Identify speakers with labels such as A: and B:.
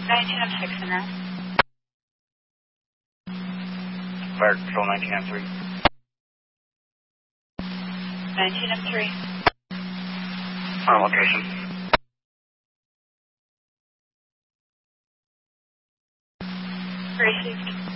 A: 19, I'm fixing that.
B: Fire Control 19, I'm 3.
A: 19, I'm 3.
B: On location.
A: Received.